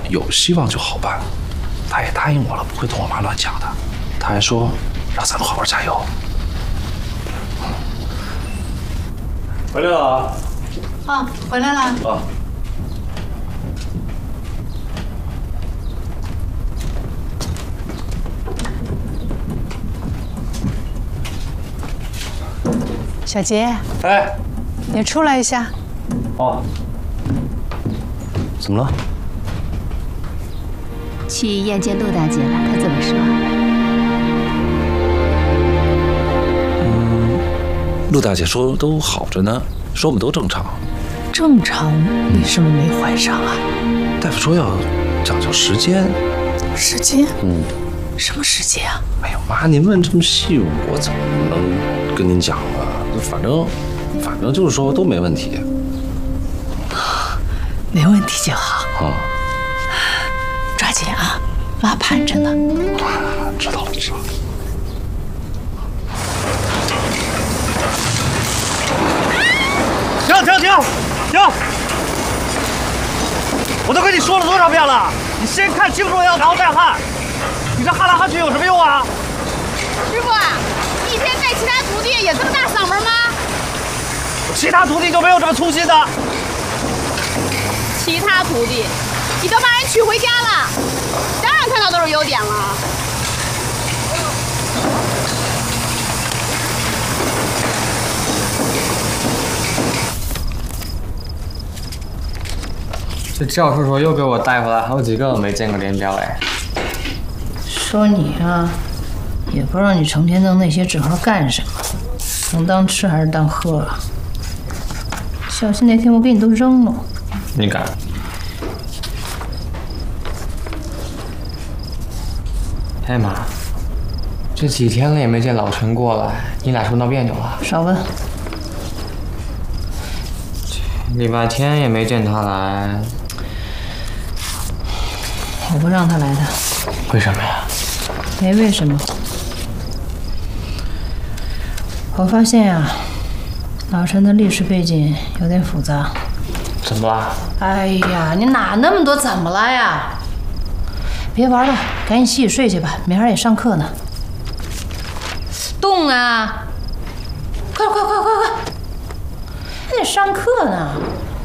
有希望就好办。他也答应我了，不会同我妈乱讲的。他还说让咱们好好加油。回来了。 啊，回来了。 啊。 小杰， 哎， 你出来一下。 哦。怎么了？ 去医院见陆大姐了，她怎么说？ 陆大姐说都好着呢，说我们都正常。 正常？为什么没怀上啊？ 大夫说要讲究时间。 时间？ 什么时间啊？ 哎呦妈，您问这么细，我怎么能跟您讲啊？反正就是说都没问题。 没问题就好。抓紧啊，妈盼着呢。 知道了。 停！我都跟你说了多少遍了，你先看清楚药，然后再焊。你这焊来焊去有什么用啊？ 师傅，一天带其他徒弟也这么大嗓门吗？ 其他徒弟就没有这么粗心的。 其他徒弟，你都把人娶回家了，当然看到都是优点了。 这赵叔叔又给我带回来好几个没见过连标哎。 说你啊，也不知道你成天弄那些纸盒干什么，能当吃还是当喝啊？小心哪天我给你都扔了。 你敢？哎妈，这几天了也没见老陈过来，你俩是不是闹别扭了？ 少问。 礼拜天也没见他来。 我不让他来的。 为什么呀？ 没为什么。我发现呀，老陈的历史背景有点复杂。 怎么了？ 哎呀，你哪那么多怎么了呀？别玩了，赶紧洗洗睡去吧，明儿也上课呢。动啊！快！还得上课呢。